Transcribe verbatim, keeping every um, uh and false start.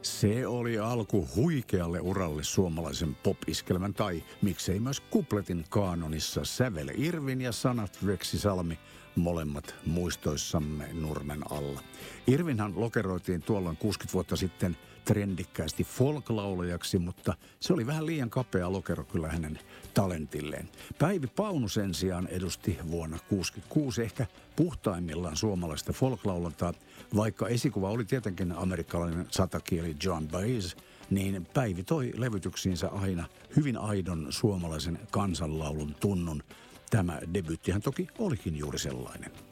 Se oli alku huikealle uralle suomalaisen pop-iskelmän tai miksei myös kupletin kaanonissa sävel Irvin ja sanat Reksi Salmi, molemmat muistoissamme Nurmen alla. Irvinhan lokeroitiin tuolloin kuusikymmentä vuotta sitten trendikkäästi folk-laulajaksi, mutta se oli vähän liian kapea lokero kyllä hänen talentilleen. Päivi Paunu sen sijaan edusti vuonna kuusikymmentäkuusi ehkä puhtaimmillaan suomalaista folk-laulantaa, vaikka esikuva oli tietenkin amerikkalainen satakieli John Baez, niin Päivi toi levytyksiinsä aina hyvin aidon suomalaisen kansanlaulun tunnun. Tämä debyyttihän toki olikin juuri sellainen.